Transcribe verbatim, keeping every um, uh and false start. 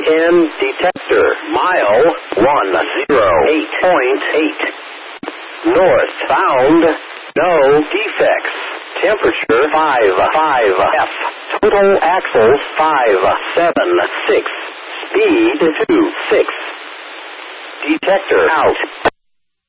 N detector. Mile one zero eight point eight. Northbound, no defects. Temperature five five F. Total axles five seven six. Speed two six. Detector out.